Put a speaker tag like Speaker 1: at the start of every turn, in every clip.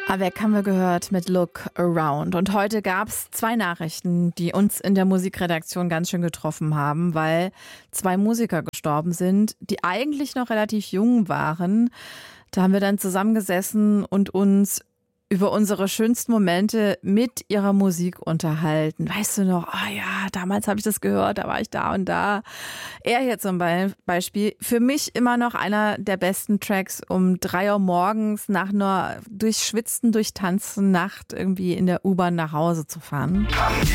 Speaker 1: Avec haben wir gehört mit Look Around. Und heute gab es 2 Nachrichten, die uns in der Musikredaktion ganz schön getroffen haben, weil 2 Musiker gestorben sind, die eigentlich noch relativ jung waren. Da haben wir dann zusammengesessen und uns über unsere schönsten Momente mit ihrer Musik unterhalten. Weißt du noch, oh ja, damals habe ich das gehört, da war ich da und da. Er hier zum Beispiel, für mich immer noch einer der besten Tracks, um 3 Uhr morgens nach einer durchschwitzten, durchtanzten Nacht irgendwie in der U-Bahn nach Hause zu fahren.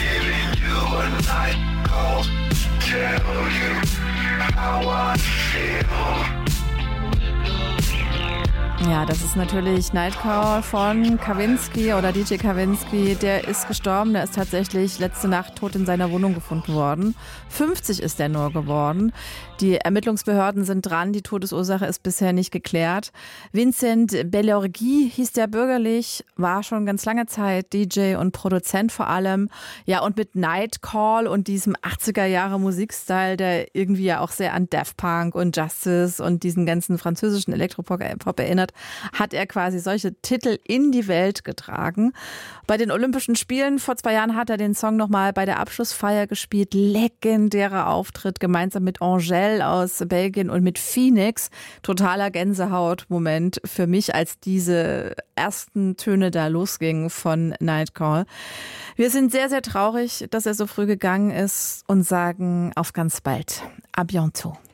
Speaker 1: Ja, das ist natürlich Nightcall von Kavinsky oder DJ Kavinsky. Der ist gestorben, der ist tatsächlich letzte Nacht tot in seiner Wohnung gefunden worden. 50 ist er nur geworden. Die Ermittlungsbehörden sind dran, die Todesursache ist bisher nicht geklärt. Vincent Bellorgui hieß der bürgerlich, war schon ganz lange Zeit DJ und Produzent vor allem. Ja, und mit Nightcall und diesem 80er Jahre Musikstyle, der irgendwie ja auch sehr an Daft Punk und Justice und diesen ganzen französischen Elektropop erinnert, hat er quasi solche Titel in die Welt getragen. Bei den Olympischen Spielen vor 2 Jahren hat er den Song nochmal bei der Abschlussfeier gespielt. Legendärer Auftritt gemeinsam mit Angèle aus Belgien und mit Phoenix. Totaler Gänsehaut-Moment für mich, als diese ersten Töne da losgingen von Nightcall. Wir sind sehr, sehr traurig, dass er so früh gegangen ist und sagen auf ganz bald. À bientôt.